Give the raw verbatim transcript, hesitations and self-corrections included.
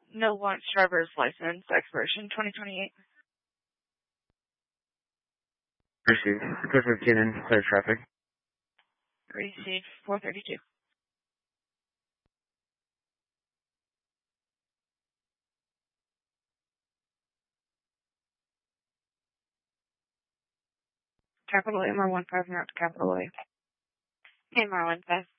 no launch driver's license, expiration twenty twenty-eight. Received. four fifteen in clear traffic. Received four thirty-two. Capital A M R one five, not to capital A. A M R one five.